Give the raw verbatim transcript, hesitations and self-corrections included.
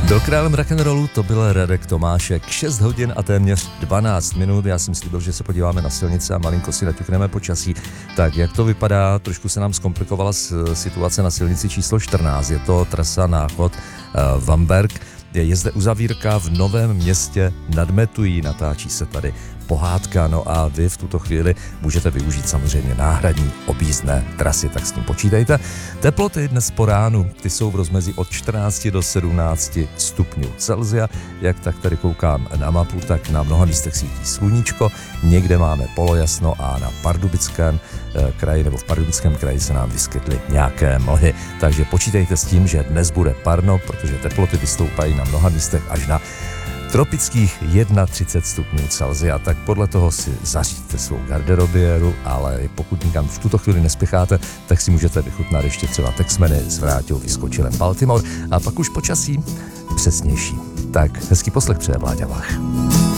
Byl králem rock'n'rollu, to byl Radek Tomášek. šest hodin a téměř dvanáct minut. Já jsem slíbil, že se podíváme na silnice a malinko si naťukneme počasí. Tak jak to vypadá? Trošku se nám zkomplikovala situace na silnici číslo čtrnáct. Je to trasa Náchod uh, Vamberk. Je zde uzavírka v Novém Městě nad Metují. Natáčí se tady pohádka, no a vy v tuto chvíli můžete využít samozřejmě náhradní objízdné trasy, tak s tím počítejte. Teploty dnes po ránu, ty jsou v rozmezí od čtrnácti do sedmnácti stupňů Celsia. Jak tak tady koukám na mapu, tak na mnoha místech svítí sluníčko, někde máme polojasno a na Pardubickém eh, kraji nebo v Pardubickém kraji se nám vyskytly nějaké mlhy. Takže počítejte s tím, že dnes bude parno, protože teploty vystoupají na mnoha místech až na tropických třicet jedna stupňů Celsia, tak podle toho si zaříďte svou garderobiéru, ale pokud nikam v tuto chvíli nespěcháte, tak si můžete vychutnat ještě třeba Texmeny s Vráťou Vyskočilem Baltimore a pak už počasí přesnější. Tak hezký poslech přeje Vláďa Vach.